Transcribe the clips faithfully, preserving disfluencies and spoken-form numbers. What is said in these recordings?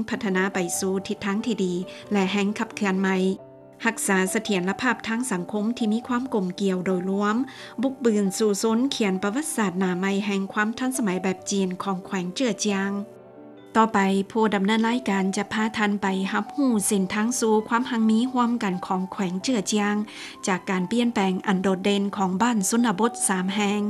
พัฒนาไปสู่ทิศทางที่ดีและแห่งขับเคลื่อนใหม่รักษาเสถียรภาพทางสังคมที่มีความกลมเกลี่ยวโดยรวมบุกบืนสู่ซ้นเขียนประวัติศาสตร์หน้าใหม่แห่งความทันสมัยแบบจีนของแขวงเจือเจียงต่อไปผู้ดำเนินรายการจะพาท่านไปรับรู้เส้นทางสู่ความหังมีร่วมกันของแขวงเจือเจียงจากการเปลี่ยนแปลงอันโดดเด่นของบ้านชนบทสามแห่ง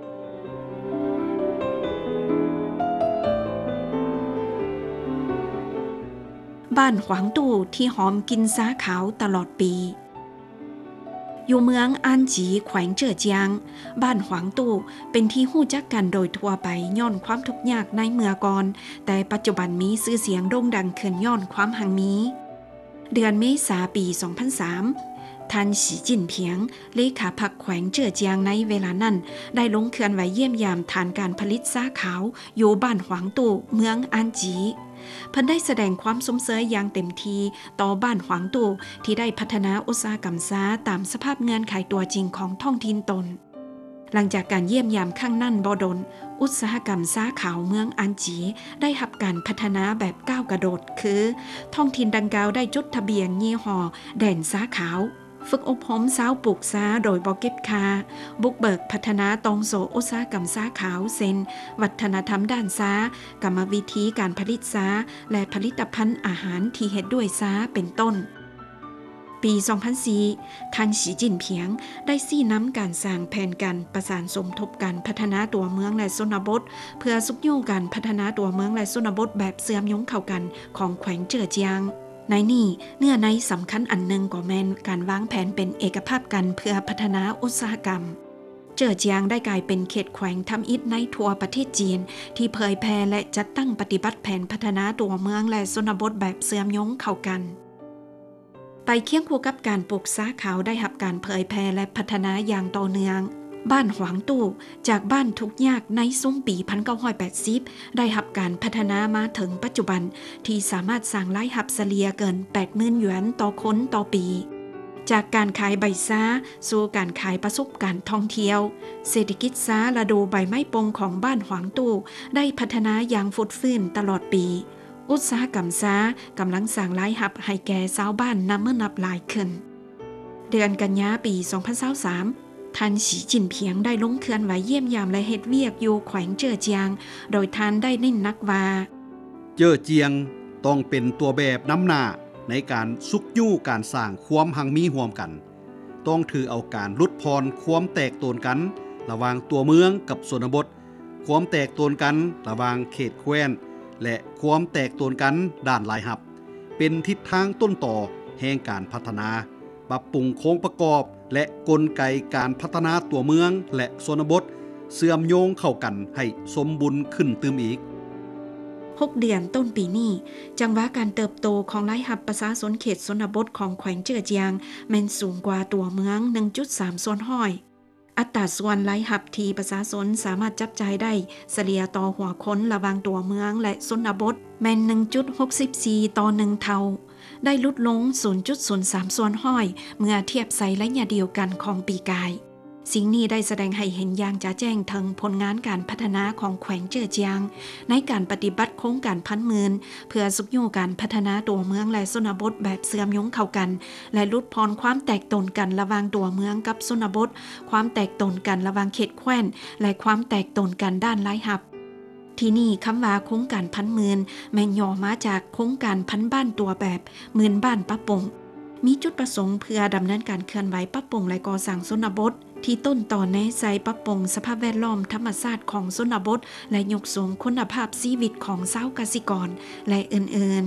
บ้านขวางตู่ที่หอมกินซ้าขาวตลอดปีอยู่เมืองอันจีแขวงเจือเจียงบ้านขวางตู่เป็นที่ฮู้จักกันโดยทั่วไปย้อนความทุกข์ยากในเมื่อก่อนแต่ปัจจุบันมีชื่อเสียงโด่งดังขึ้นย้อนความหังมีเดือนเมษายนปีสองพันสามท่านสีจิ้นเพียงเลขาพรรคแขวงเจือเจียงในเวลานั้นได้ลงเคลื่อนไหวเยี่ยมยามฐานการผลิตซ้าขาวอยู่บ้านขวางตู่เมืองอันจีเพิ่นได้แสดงความสมเสยอย่างเต็มทีต่อบ้านขวางตู่ที่ได้พัฒนาอุตสาหกรรมซ้าตามสภาพเงื่อนไขตัวจริงของท้องถิ่นตนหลังจากการเยี่ยมยามข้างนั่นบ่ดนอุตสาหกรรมซ้าขาวเมืองอันจีได้รับการพัฒนาแบบก้าวกระโดดคือท้องถิ่นดังกล่าวได้จดทะเบียนยี่ห้อแดนซ้าขาวฝึกอบรมสาวปลูกซ้าโดยบ่เก็บค่าบุกเบิกพัฒนาตองโสอุตสาหกรรมซ้าขาวเซนวัฒนธรรมด้านซ้ากรรมวิธีการผลิตซ้าและผลิตภัณฑ์อาหารที่เฮ็ดด้วยซ้าเป็นต้นปีสองพันสี่ท่านสีจิ้นเพียงได้ซี่น้ำการสร้างแผนการประสานสมทบการพัฒนาตัวเมืองและชนบทเพื่อสุขอยู่การพัฒนาตัวเมืองและชนบทแบบเสื่อมโยงเข้ากันของแขวงเจือเจียงในนี่เนื้อในสำคัญอันหนึ่งก็แม่นการวางแผนเป็นเอกภาพกันเพื่อพัฒนาอุตสาหกรรมเจือเจียงได้กลายเป็นเขตแขวงทำอิฐในทั่วประเทศจีนที่เผยแพร่และจัดตั้งปฏิบัติแผนพัฒนาตัวเมืองและชนบทแบบเสื่อมโยงเข้ากันไปเคียงคู่กับการปลูกซ้าขาวได้รับการเผยแพร่และพัฒนาอย่างต่อเนื่องบ้านหวางตู่จากบ้านทุกยากในซุ้มปีหนึ่งพันเก้าร้อยแปดสิบได้รับการพัฒนามาถึงปัจจุบันที่สามารถสร้างรายรับเฉลี่ยเกิน แปดหมื่น หยวนต่อคนต่อปีจากการขายใบซ้าสู่การขายประสบการณ์ท่องเที่ยวเศรษฐกิจซ้าฤดูใบไม้ปงของบ้านหวางตู่ได้พัฒนาอย่างฟุดฟื้นตลอดปีอุตสาหกรรมซ้ากำลังสร้างรายรับให้แก่ชาวบ้านนับเมื่อนับหลายขึ้นเดือนกันยายนปีสองพันยี่สิบสามท่านสีจิ้นเพียงได้ลงเคลื่อนไหวเยี่ยมยามและเฮ็ดเวียกอยู่แขวงเจือเจียงโดยท่านได้เน้นนักว่าเจือเจียงต้องเป็นตัวแบบนำหน้าในการสุขยู่การสร้างความหังมีร่วมกันต้องถือเอาการลดพรความแตกต่างกันระหว่างตัวเมืองกับชนบทความแตกต่างกันระหว่างเขตแคว้นและความแตกต่างกันด้านรายรับเป็นทิศทางต้นต่อแห่งการพัฒนาปรับปรุงโครงประกอบและกลไกการพัฒนาตัวเมืองและชนบทเสื่อมโยงเข้ากันให้สมบูรณ์ขึ้นตืมอีกหกเดือนต้นปีนี้จังหวะการเติบโตของรายรับประชาชนเขตชนบทของแขวงเจือเจียงแม่นสูงกว่าตัวเมือง หนึ่งจุดสาม ส่วนห้อยอัตราส่วนรายรับที่ประชาชนสามารถจับจ่ายได้เฉลี่ยต่อหัวคนระหว่างตัวเมืองและชนบทแม่น หนึ่งจุดหกสี่ ต่อหนึ่งเท่าได้ลดลง ศูนย์จุดศูนย์สาม ส่วนห้อยเมื่อเทียบใส่ระยะเดียวกันของปีกายสิ่งนี้ได้แสดงให้เห็นอย่างจะแจ้งถึงผลงานการพัฒนาของแขวงเจือเจียงในการปฏิบัติโครงการพันหมื่นเพื่อสุขอยู่การพัฒนาตัวเมืองและชนบทแบบเสื่อมโยงเข้ากันและลดพรความแตกต่างกันระหว่างตัวเมืองกับชนบทความแตกต่างกันระหว่างเขตแคว้นและความแตกต่างกันด้านรายรับที่นี่คำว่าโครงการพันหมื่นแม่นย่อมาจากโครงการพันบ้านตัวแบบหมื่นบ้านปะปงมีจุดประสงค์เพื่อดำเนินการเคลื่อนไหวปรับปรุงและก่อสร้างชนบทที่ต้นต่อในใจปรับปรุงสภาพแวดล้อมธรรมชาติของชนบทและยกสูงคุณภาพชีวิตของชาวเกษตรกรและอื่น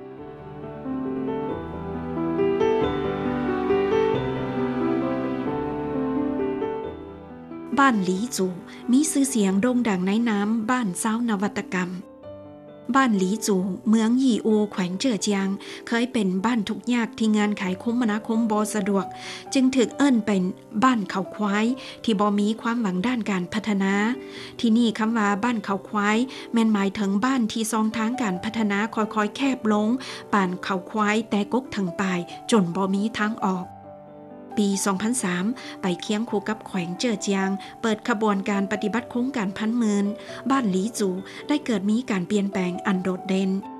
ๆบ้านหลีจูมีชื่อเสียงโด่งดังในน้ำบ้านชาวนวัตกรรมบ้านหลีจูเมืองหยี่อูแขวงเจือเจียงเคยเป็นบ้านทุกยากที่งานขายคมนาคมบ่สะดวกจึงถูกเอิ้นเป็นบ้านเขาควายที่บ่มีความหวังด้านการพัฒนาที่นี่คำว่าบ้านเขาควายแม่นหมายถึงบ้านที่ซองทางการพัฒนาค่อยๆแคบลงป่านเขาควายแต่กกถึงปลายจนบ่มีทางออกปีสองพันสามไปเคียงคู่กับแขวงเจือเจียงเปิดขบวนการปฏิบัติโครงการพันหมื่นบ้านหลีจูได้เกิดมีการเปลี่ยนแปลงอันโดดเด่น